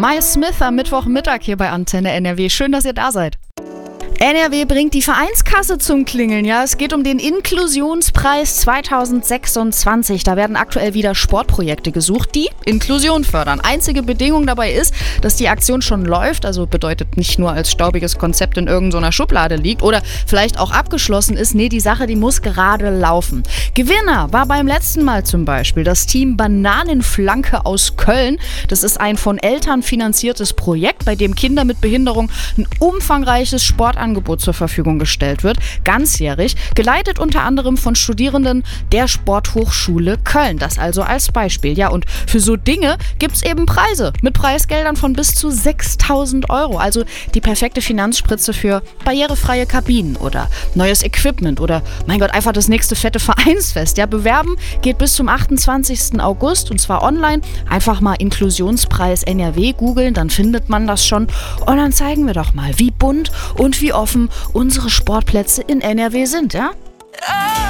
Miles Smith am Mittwochmittag hier bei Antenne NRW. Schön, dass ihr da seid. NRW bringt die Vereinskasse zum Klingeln. Ja, es geht um den Inklusionspreis 2026. Da werden aktuell wieder Sportprojekte gesucht, die Inklusion fördern. Einzige Bedingung dabei ist, dass die Aktion schon läuft. Also bedeutet nicht nur als staubiges Konzept in irgendeiner Schublade liegt oder vielleicht auch abgeschlossen ist. Nee, die Sache, die muss gerade laufen. Gewinner war beim letzten Mal zum Beispiel das Team Bananenflanke aus Köln. Das ist ein von Eltern finanziertes Projekt, bei dem Kinder mit Behinderung ein umfangreiches Sportangebot zur Verfügung gestellt wird, ganzjährig, geleitet unter anderem von Studierenden der Sporthochschule Köln. Das also als Beispiel. Ja, und für so Dinge gibt es eben Preise mit Preisgeldern von bis zu 6.000 Euro. Also die perfekte Finanzspritze für barrierefreie Kabinen oder neues Equipment oder, mein Gott, einfach das nächste fette Vereinsfest. Ja, bewerben geht bis zum 28. August und zwar online. Einfach mal Inklusionspreis NRW googeln, dann findet man das schon. Und dann zeigen wir doch mal, wie bunt und wie offen unsere Sportplätze in NRW sind, ja?